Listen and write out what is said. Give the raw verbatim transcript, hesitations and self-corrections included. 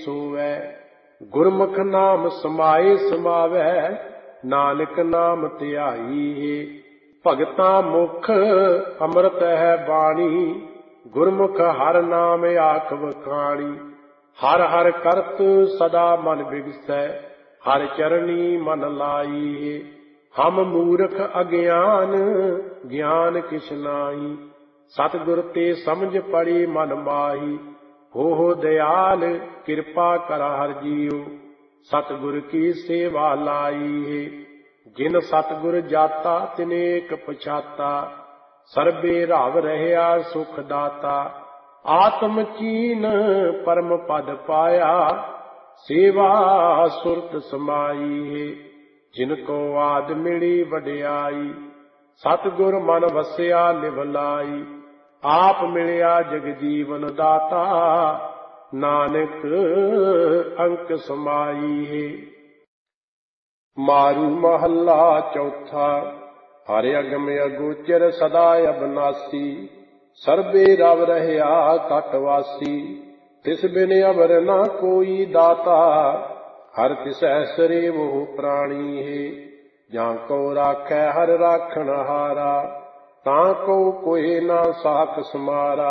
सोवै। गुरमुख नाम समाए समावै, नानक नाम धियाई है। भगतां मुख अमृत है बाणी, गुरमुख हर नाम आख बखाणी। हर हर करत सदा मन बिगसै, हर चरणी मन लाई है। हम मूर्ख अज्ञान ज्ञान किछ नाई, सतगुर ते समझ पड़ी मन माही। हो हो दयाल कृपा कर हर जियो, सतगुर की सेवा लाई है। जिन सतगुर जाता तिनेक पछाता, सर्बे राव रहया सुख दाता। आत्म चीन परम पद पाया, सेवा सुरत समाई है। जिनको आद मिली वडियाई, सतगुर मन वसिया लिव लाई। आप मिलिया जगजीवन दाता, नानक अंक समाई है। मारू महला चौथा। हर अगम अगोचर सदा अबनासी, सर्बे रव रहया तटवासी। तिस बिन अवर न कोई दाता, हर तिसै सरे वो प्राणी है। जां को राखै हर राखण हारा, तां को कोई ना साख समारा।